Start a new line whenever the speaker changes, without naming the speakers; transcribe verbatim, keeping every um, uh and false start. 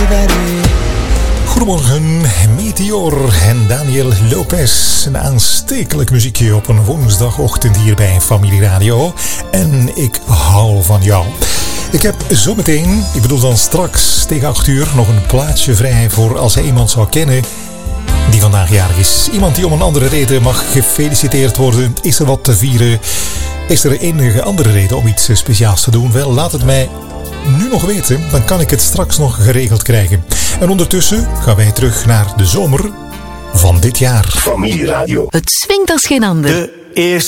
Goedemorgen, Meteor en Daniel Lopez. Een aanstekelijk muziekje op een woensdagochtend hier bij Familie Radio. En ik hou van jou. Ik heb zometeen, ik bedoel dan straks tegen acht uur, nog een plaatsje vrij voor als hij iemand zou kennen die vandaag jarig is. Iemand die om een andere reden mag gefeliciteerd worden. Is er wat te vieren? Is er enige andere reden om iets speciaals te doen? Wel, laat het mij nu nog weten, dan kan ik het straks nog geregeld krijgen. En ondertussen gaan wij terug naar de zomer van dit jaar.
Familie Radio.
Het swingt als geen ander.
De eerste